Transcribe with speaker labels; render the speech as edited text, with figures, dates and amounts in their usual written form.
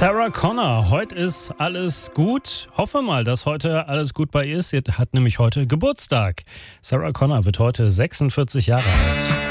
Speaker 1: Sarah Connor, heute ist alles gut. Hoffe mal, dass heute alles gut bei ihr ist. Sie hat nämlich heute Geburtstag. Sarah Connor wird heute 46 Jahre alt.